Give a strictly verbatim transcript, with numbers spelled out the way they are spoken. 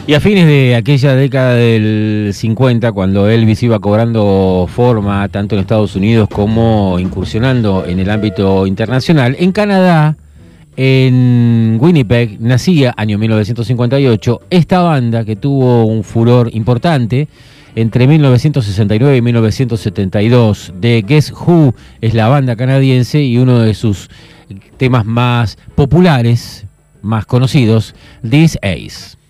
Y a fines de aquella década del cincuenta, cuando Elvis iba cobrando forma tanto en Estados Unidos como incursionando en el ámbito internacional, en Canadá, en Winnipeg, nacía, año mil novecientos cincuenta y ocho, esta banda que tuvo un furor importante entre mil novecientos sesenta y nueve y mil novecientos setenta y dos. The Guess Who es la banda canadiense y uno de sus temas más populares, más conocidos, This Ace.